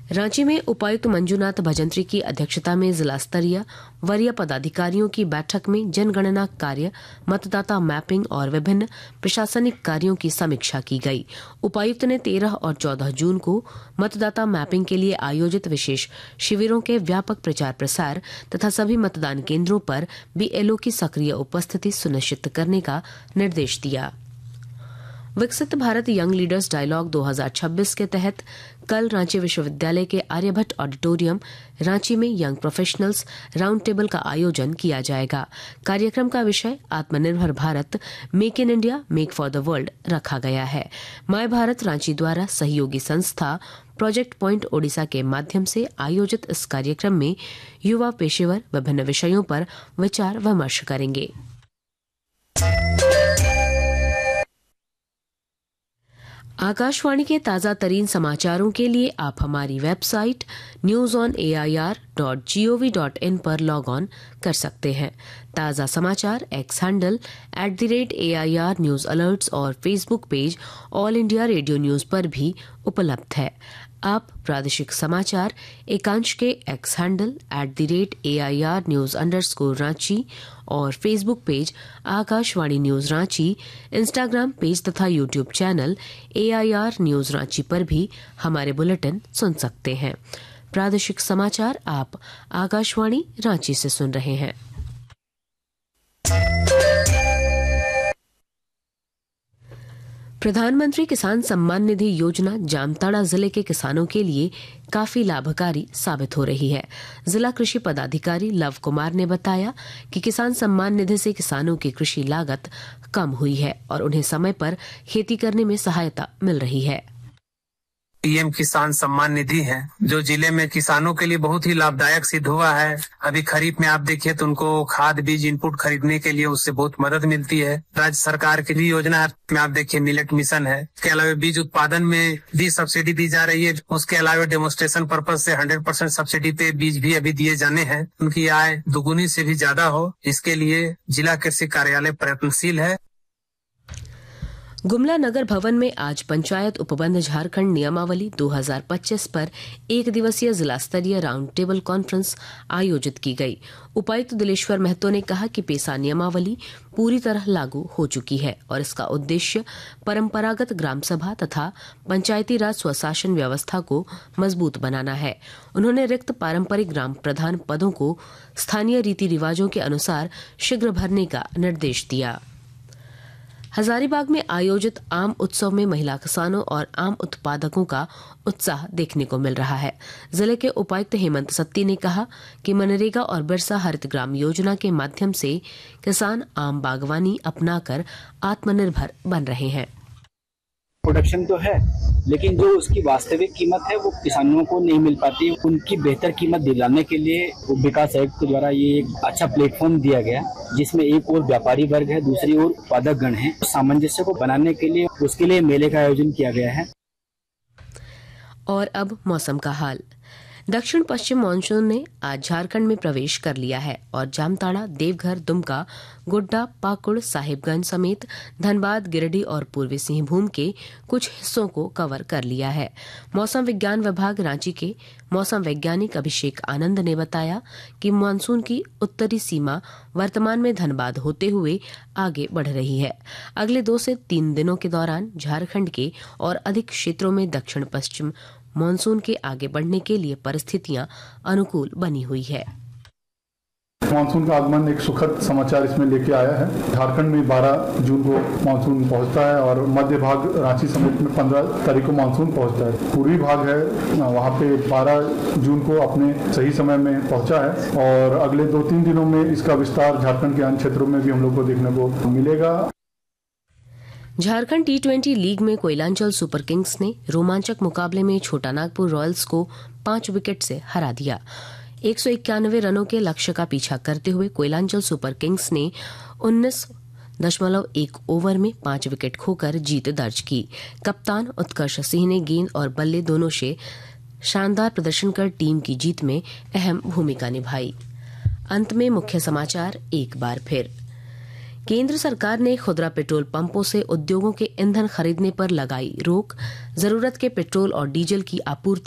रांची में उपायुक्त मंजूनाथ भजंत्री की अध्यक्षता में जिला स्तरीय वरीय पदाधिकारियों की बैठक में जनगणना कार्य, मतदाता मैपिंग और विभिन्न प्रशासनिक कार्यों की समीक्षा की गई। उपायुक्त ने 13 और 14 जून को मतदाता मैपिंग के लिए आयोजित विशेष शिविरों के व्यापक प्रचार प्रसार तथा सभी मतदान केंद्रों पर बीएलओ की सक्रिय उपस्थिति सुनिश्चित करने का निर्देश दिया। विकसित भारत यंग लीडर्स डायलॉग 2026 के तहत कल रांची विश्वविद्यालय के आर्यभट्ट ऑडिटोरियम रांची में यंग प्रोफेशनल्स राउंड टेबल का आयोजन किया जाएगा। कार्यक्रम का विषय आत्मनिर्भर Bharat, make in India, make for the world रखा गया है। माय भारत रांची द्वारा सहयोगी संस्था प्रोजेक्ट पॉइंट ओडिशा के माध्यम से आयोजित इस कार्यक्रम में युवा पेशेवर विभिन्न विषयों पर विचार विमर्श करेंगे। आकाशवाणी के ताजा तरीन समाचारों के लिए आप हमारी वेबसाइट newsonair.gov.in पर लॉग ऑन कर सकते हैं। ताजा समाचार x handle @AIR news alerts और Facebook page all India radio news पर भी उपलब्ध है। आप प्रादेशिक समाचार एकांश के एक्स हैंडल @AIR न्यूज_रांची और Facebook page Akashvani news Ranchi, Instagram page तथा YouTube channel AIR news Ranchi पर भी हमारे बुलेटिन सुन सकते हैं। प्रादेशिक समाचार आप आकाशवाणी रांची से सुन रहे हैं। प्रधानमंत्री किसान सम्मान निधि योजना जामताड़ा जिले के किसानों के लिए काफी लाभकारी साबित हो रही है। जिला कृषि पदाधिकारी लव कुमार ने बताया कि किसान सम्मान निधि से किसानों की कृषि लागत कम हुई है और उन्हें समय पर खेती करने में सहायता मिल रही है। पीएम किसान सम्मान निधि है जो जिले में किसानों के लिए बहुत ही लाभदायक सिद्ध हुआ है। अभी खरीफ में आप देखिए तो उनको खाद बीज इनपुट खरीदने के लिए उससे बहुत मदद मिलती है। राज्य सरकार की भी योजना में आप देखिए मिलेट मिशन है। इसके अलावा बीज उत्पादन में भी सब्सिडी दी जा रही है। उसके अलावा डेमोन्स्ट्रेशन पर्पज से 100% सब्सिडी पे बीज भी अभी दिए जाने हैं। उनकी आय दुगुनी से भी ज्यादा हो, इसके लिए जिला कृषि कार्यालय प्रयत्नशील है। गुमला नगर भवन में आज पंचायत उपबंध झारखंड नियमावली 2025 पर एक दिवसीय जिला स्तरीय राउंड टेबल कॉन्फ्रेंस आयोजित की गई। उपायुक्त दिलेश्वर महतो ने कहा कि पेसा नियमावली पूरी तरह लागू हो चुकी है और इसका उद्देश्य परंपरागत ग्राम सभा तथा पंचायती राज स्वशासन व्यवस्था को मजबूत बनाना है। उन्होंने रिक्त पारंपरिक ग्राम प्रधान पदों को स्थानीय रीति रिवाजों के अनुसार शीघ्र भरने का निर्देश दिया। हजारीबाग में आयोजित आम उत्सव में महिला किसानों और आम उत्पादकों का उत्साह देखने को मिल रहा है। जिले के उपायुक्त हेमंत सत्ती ने कहा कि मनरेगा और बिरसा हरित ग्राम योजना के माध्यम से किसान आम बागवानी अपनाकर आत्मनिर्भर बन रहे हैं। प्रोडक्शन तो है लेकिन जो उसकी वास्तविक कीमत है वो किसानों को नहीं मिल पाती। उनकी बेहतर कीमत दिलाने के लिए विकास आयुक्त द्वारा ये एक अच्छा प्लेटफॉर्म दिया गया जिसमें एक और व्यापारी वर्ग है, दूसरी ओर उत्पादक गण है। सामंजस्य को बनाने के लिए उसके लिए मेले का आयोजन किया गया है। और अब मौसम का हाल। दक्षिण पश्चिम मानसून ने आज झारखंड में प्रवेश कर लिया है और जामताड़ा, देवघर, दुमका, गोड्डा, पाकुड़, साहिबगंज समेत धनबाद, गिरिडीह और पूर्वी सिंहभूम के कुछ हिस्सों को कवर कर लिया है। मौसम विज्ञान विभाग रांची के मौसम वैज्ञानिक अभिषेक आनंद ने बताया कि मानसून की उत्तरी सीमा वर्तमान में धनबाद होते हुए आगे बढ़ रही है। अगले 2 से 3 दिनों के दौरान झारखंड के और अधिक क्षेत्रों में दक्षिण पश्चिम मानसून के आगे बढ़ने के लिए परिस्थितियां अनुकूल बनी हुई है। मानसून का आगमन एक सुखद समाचार इसमें लेके आया है। झारखंड में 12 जून को मानसून पहुंचता है और मध्य भाग रांची समेत में 15 तारीख को मानसून पहुंचता है। पूर्वी भाग है वहां पे 12 जून को अपने सही समय में पहुंचा है और अगले 2-3 दिनों में इसका विस्तार झारखंड के अन्य क्षेत्रों में भी हम लोग को देखने को मिलेगा। झारखंड T20 लीग में कोयलांचल सुपर किंग्स ने रोमांचक मुकाबले में छोटा नागपुर रॉयल्स को 5 विकेट से हरा दिया। 191 रनों के लक्ष्य का पीछा करते हुए कोयलांचल सुपर किंग्स ने 19.1 ओवर में 5 विकेट खोकर जीत दर्ज की। कप्तान उत्कर्ष सिंह ने गेंद और बल्ले दोनों से शानदार प्रदर्शन कर टीम की जीत में अहम भूमिका निभाई। अंत में मुख्य समाचार एक बार फिर। केंद्र सरकार ने खुदरा पेट्रोल पंपों से उद्योगों के ईंधन खरीदने पर लगाई रोक। जरूरत के पेट्रोल और डीजल की आपूर्ति